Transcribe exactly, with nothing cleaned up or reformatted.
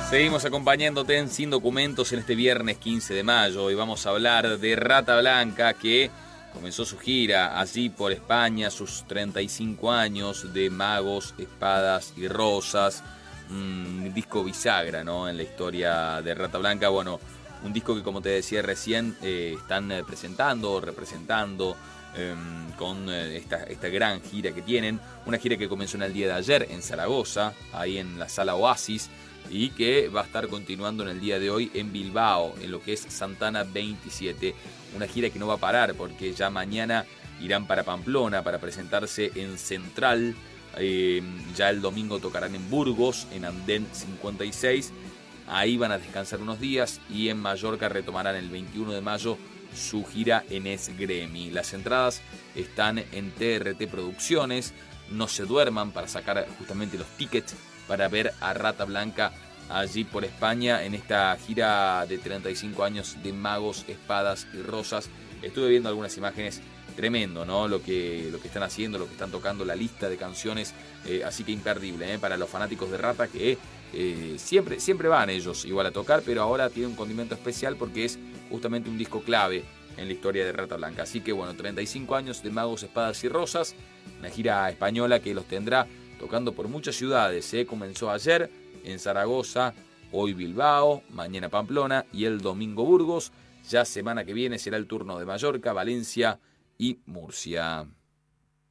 Seguimos acompañándote en Sin Documentos en este viernes quince de mayo y vamos a hablar de Rata Blanca, que comenzó su gira allí por España, sus treinta y cinco años de Magos, Espadas y Rosas, un disco bisagra, ¿no?, en la historia de Rata Blanca. Bueno, un disco que, como te decía recién, eh, están presentando, representando eh, con esta, esta gran gira que tienen, una gira que comenzó en el día de ayer en Zaragoza, ahí en la Sala Oasis, y que va a estar continuando en el día de hoy en Bilbao, en lo que es Santana veintisiete. Una gira que no va a parar porque ya mañana irán para Pamplona para presentarse en Central. Eh, ya el domingo tocarán en Burgos, en Andén cincuenta y seis. Ahí van a descansar unos días y en Mallorca retomarán el veintiuno de mayo su gira en Esgremi. Las entradas están en T R T Producciones. No se duerman para sacar justamente los tickets para ver a Rata Blanca allí por España en esta gira de treinta y cinco años de Magos, Espadas y Rosas. Estuve viendo algunas imágenes, tremendo, ¿no? Lo que, lo que están haciendo, lo que están tocando, la lista de canciones, eh, así que imperdible, ¿eh? Para los fanáticos de Rata, que eh, siempre, siempre van ellos igual a tocar, pero ahora tiene un condimento especial porque es justamente un disco clave en la historia de Rata Blanca. Así que bueno, treinta y cinco años de Magos, Espadas y Rosas, una gira española que los tendrá tocando por muchas ciudades, ¿eh? Comenzó ayer en Zaragoza, hoy Bilbao, mañana Pamplona y el domingo Burgos. Ya semana que viene será el turno de Mallorca, Valencia y Murcia.